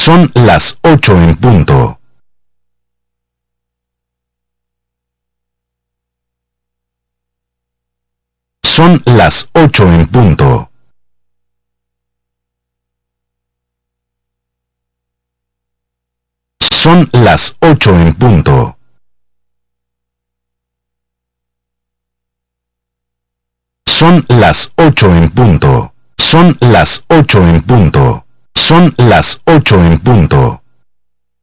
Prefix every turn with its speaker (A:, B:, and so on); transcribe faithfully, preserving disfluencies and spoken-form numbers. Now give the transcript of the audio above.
A: Son las ocho en punto. Son las ocho en punto. Son las ocho en punto. Son las ocho en punto. Son las ocho en punto. Son las ocho en punto.